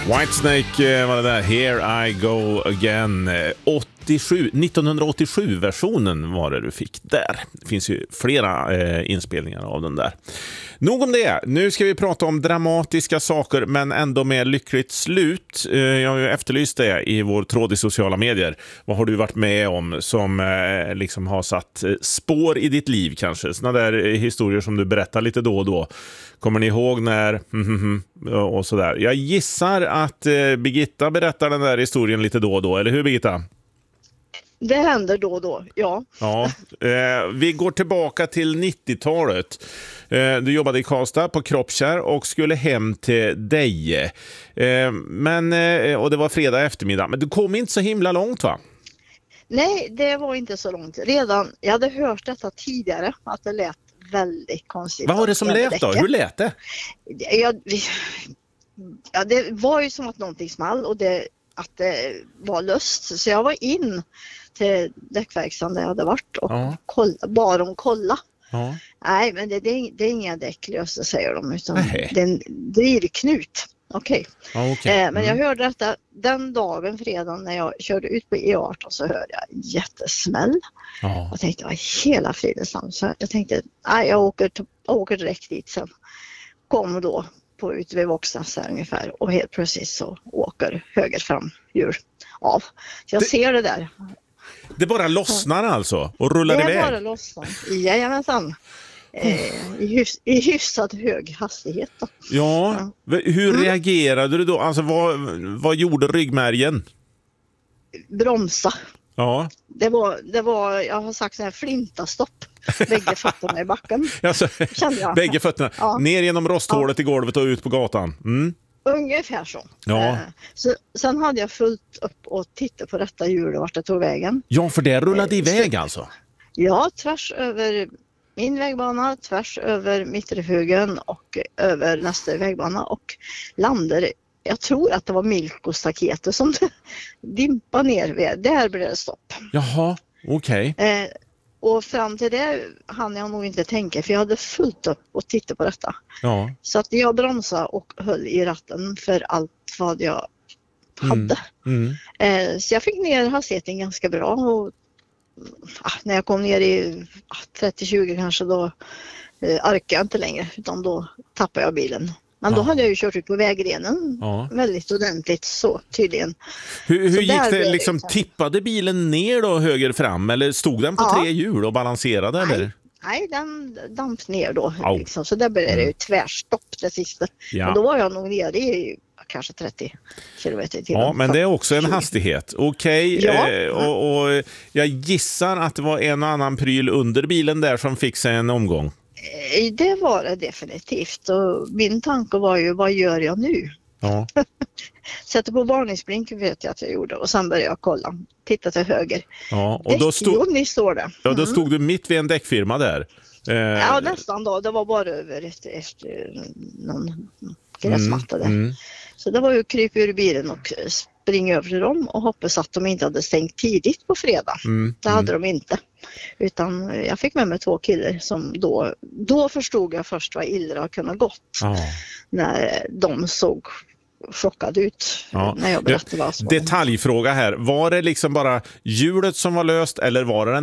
Whitesnake var det där, Here I Go Again. 1987-versionen var det du fick där. Det finns ju flera inspelningar av den där. Nog om det. Nu ska vi prata om dramatiska saker men ändå med lyckligt slut. Jag har ju efterlyst det i vår tråd i sociala medier. Vad har du varit med om som liksom har satt spår i ditt liv kanske? Såna där historier som du berättar lite då och då. Kommer ni ihåg när och sådär? Jag gissar att Birgitta berättar den där historien lite då och då. Eller hur, Birgitta? Det händer då och då, ja. Ja, vi går tillbaka till 90-talet. Du jobbade i Karlstad på Kroppskär och skulle hem till Deje. Och det var fredag eftermiddag. Men du kom inte så himla långt, va? Nej, det var inte så långt. Jag hade hört detta tidigare, att det lät väldigt konstigt. Vad var det som lät då? Hur lät det? Det var ju som att någonting small och att det var löst. Så jag var in till däckverkstaden där jag hade varit och bad dem kolla. Ja. Nej, men det är inga däcklösa, säger de, utan det är en drivknut. Okej. Men jag hörde detta den dagen, fredag, när jag körde ut på E18, så hörde jag en jättesmäll. Och tänkte, vad hela fridens namn. Så jag tänkte, jag åker direkt dit sen. Kom då på ut vid Våxnäs här ungefär, och helt plötsligt så åker höger framhjul av. Så jag ser det där. Det bara lossnar alltså och rullar iväg? Det bara lossnar, jajamensan. I hyfsat hög hastighet då. Ja. Hur reagerade du då? Alltså vad gjorde ryggmärgen? Bromsa. Ja. Det var jag har sagt så här, flintastopp. Bägge fötterna i backen. Alltså, bägge fötterna. Ja. Ner genom rosthålet i golvet och ut på gatan. Ungefär så. Ja. Sen hade jag fullt upp och tittat på detta hjul och vart det tog vägen. Ja, för det rullade iväg alltså? Ja, tvärs över min vägbana, tvärs över mittrefugen och över nästa vägbana och landade. Jag tror att det var Milko-staketet som dimpade ner vid. Där blev det stopp. Jaha, okej. Och fram till det hann jag nog inte tänka, för jag hade fullt upp och titta på detta. Ja. Så att jag bromsade och höll i ratten för allt vad jag hade. Så jag fick ner hastigheten ganska bra, och när jag kom ner i 30-20 kanske, då arkade jag inte längre, utan då tappade jag bilen. Men då hade jag ju kört ut på vägrenen väldigt ordentligt, så tydligen. Hur gick det? Liksom, tippade bilen ner då höger fram, eller stod den på 3 hjul och balanserade? Eller? Nej, den damp ner då. Liksom. Så där blev det ju tvärstopp det sista. Ja. Och då var jag nog nere i kanske 30 kilometer i tiden. Ja, men det är också en hastighet. Okej. Och jag gissar att det var en och annan pryl under bilen där som fick sig en omgång. Det var det definitivt, och min tanke var ju, vad gör jag nu? Ja. Sätter på varningsblink, vet jag att jag gjorde, och sen började jag kolla, titta till höger. Ja, och då står det. Ja, då stod du mitt vid en däckfirma där. Ja, nästan då. Det var bara över efter någon gräsmatta där. Så det var ju krypa ur bilen och springa över till dem och hoppas att de inte hade stängt tidigt på fredag. Det hade de inte. Utan jag fick med mig 2 killar som då förstod jag först vad illa har kunnat gått. När de såg chockade ut när jag berättade vad som var. Detaljfråga här. Var det liksom bara hjulet som var löst, eller var det den